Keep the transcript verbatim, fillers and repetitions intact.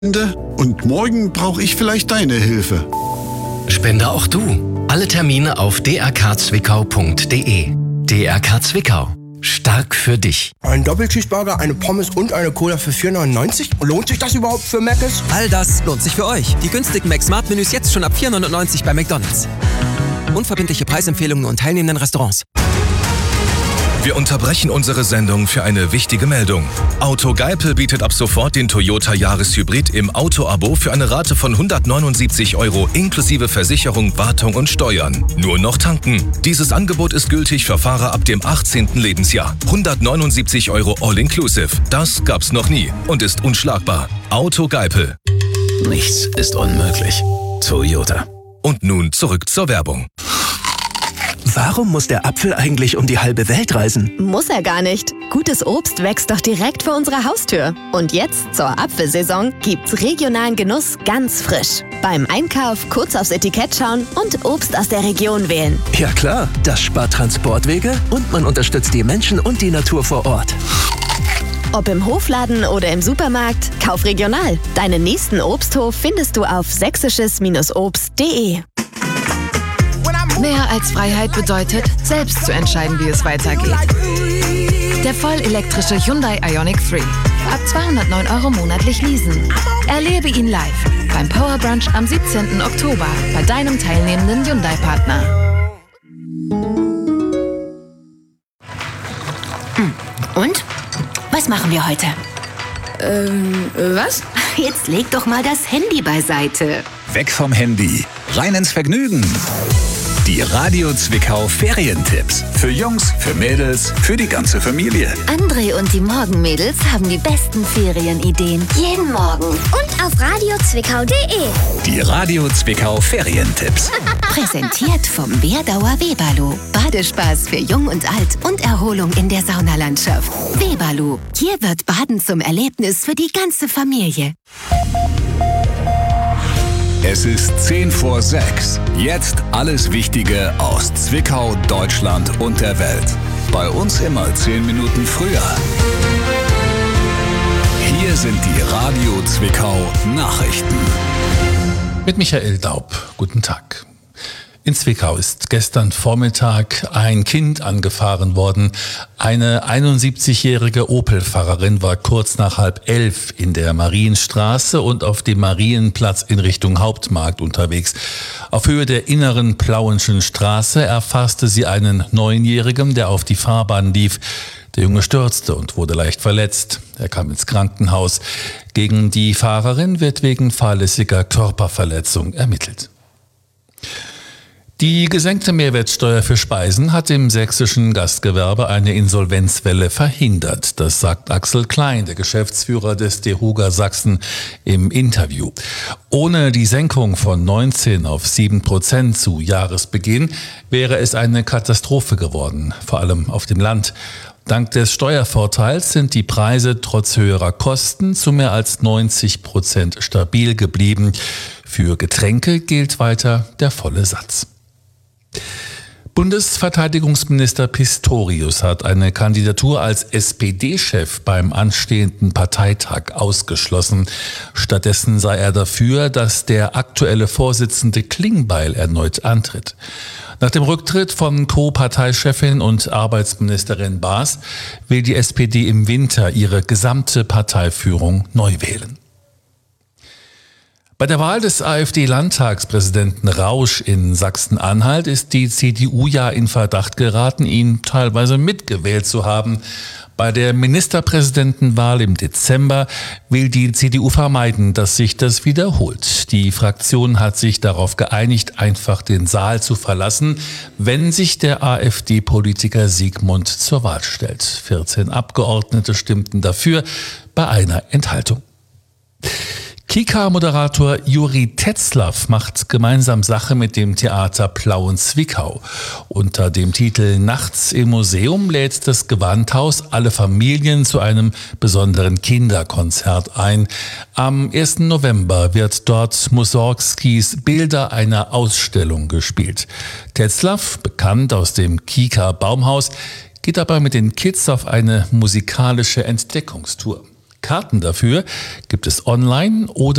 Und morgen brauche ich vielleicht deine Hilfe. Spende auch du. Alle Termine auf d r k zwickau punkt d e. D R K Zwickau. Stark für dich. Ein Doppelcheeseburger, eine Pommes und eine Cola für vier neunundneunzig? Lohnt sich das überhaupt für Mc's? All das lohnt sich für euch. Die günstigen Mac-Smart-Menüs jetzt schon ab vier neunundneunzig bei McDonald's. Unverbindliche Preisempfehlungen und teilnehmenden Restaurants. Wir unterbrechen unsere Sendung für eine wichtige Meldung. Auto Geipel bietet ab sofort den Toyota Yaris Hybrid im Auto-Abo für eine Rate von hundertneunundsiebzig Euro inklusive Versicherung, Wartung und Steuern. Nur noch tanken. Dieses Angebot ist gültig für Fahrer ab dem achtzehnten Lebensjahr. hundertneunundsiebzig Euro all-inclusive. Das gab's noch nie und ist unschlagbar. Auto Geipel. Nichts ist unmöglich. Toyota. Und nun zurück zur Werbung. Warum muss der Apfel eigentlich um die halbe Welt reisen? Muss er gar nicht. Gutes Obst wächst doch direkt vor unserer Haustür. Und jetzt, zur Apfelsaison, gibt's regionalen Genuss ganz frisch. Beim Einkauf kurz aufs Etikett schauen und Obst aus der Region wählen. Ja klar, das spart Transportwege und man unterstützt die Menschen und die Natur vor Ort. Ob im Hofladen oder im Supermarkt, kauf regional. Deinen nächsten Obsthof findest du auf sächsisches Obst punkt de. Mehr als Freiheit bedeutet, selbst zu entscheiden, wie es weitergeht. Der vollelektrische Hyundai Ioniq drei. Ab zweihundertneun Euro monatlich leasen. Erlebe ihn live beim Power Brunch am siebzehnten Oktober bei deinem teilnehmenden Hyundai-Partner. Und? Was machen wir heute? Ähm, was? Jetzt leg doch mal das Handy beiseite. Weg vom Handy, rein ins Vergnügen. Die Radio Zwickau Ferientipps. Für Jungs, für Mädels, für die ganze Familie. André und die Morgenmädels haben die besten Ferienideen. Jeden Morgen. Und auf radio zwickau punkt de. Die Radio Zwickau Ferientipps. Präsentiert vom Wehrdauer Webalu. Badespaß für Jung und Alt und Erholung in der Saunalandschaft. Webalu. Hier wird Baden zum Erlebnis für die ganze Familie. Es ist zehn vor sechs. Jetzt alles Wichtige aus Zwickau, Deutschland und der Welt. Bei uns immer zehn Minuten früher. Hier sind die Radio Zwickau Nachrichten. Mit Michael Daub. Guten Tag. In Zwickau ist gestern Vormittag ein Kind angefahren worden. Eine einundsiebzigjährige Opel-Fahrerin war kurz nach halb elf in der Marienstraße und auf dem Marienplatz in Richtung Hauptmarkt unterwegs. Auf Höhe der inneren Plauenschen Straße erfasste sie einen Neunjährigen, der auf die Fahrbahn lief. Der Junge stürzte und wurde leicht verletzt. Er kam ins Krankenhaus. Gegen die Fahrerin wird wegen fahrlässiger Körperverletzung ermittelt. Die gesenkte Mehrwertsteuer für Speisen hat im sächsischen Gastgewerbe eine Insolvenzwelle verhindert. Das sagt Axel Klein, der Geschäftsführer des DEHUGA Sachsen, im Interview. Ohne die Senkung von neunzehn auf sieben Prozent zu Jahresbeginn wäre es eine Katastrophe geworden, vor allem auf dem Land. Dank des Steuervorteils sind die Preise trotz höherer Kosten zu mehr als neunzig Prozent stabil geblieben. Für Getränke gilt weiter der volle Satz. Bundesverteidigungsminister Pistorius hat eine Kandidatur als S P D-Chef beim anstehenden Parteitag ausgeschlossen. Stattdessen sei er dafür, dass der aktuelle Vorsitzende Klingbeil erneut antritt. Nach dem Rücktritt von Co-Parteichefin und Arbeitsministerin Baas will die S P D im Winter ihre gesamte Parteiführung neu wählen. Bei der Wahl des AfD-Landtagspräsidenten Rausch in Sachsen-Anhalt ist die C D U ja in Verdacht geraten, ihn teilweise mitgewählt zu haben. Bei der Ministerpräsidentenwahl im Dezember will die C D U vermeiden, dass sich das wiederholt. Die Fraktion hat sich darauf geeinigt, einfach den Saal zu verlassen, wenn sich der AfD-Politiker Siegmund zur Wahl stellt. vierzehn Abgeordnete stimmten dafür bei einer Enthaltung. Kika-Moderator Juri Tetzlaff macht gemeinsam Sache mit dem Theater Plauen-Zwickau. Unter dem Titel Nachts im Museum lädt das Gewandhaus alle Familien zu einem besonderen Kinderkonzert ein. Am ersten November wird dort Mussorgskis Bilder einer Ausstellung gespielt. Tetzlaff, bekannt aus dem Kika Baumhaus, geht dabei mit den Kids auf eine musikalische Entdeckungstour. Karten dafür gibt es online oder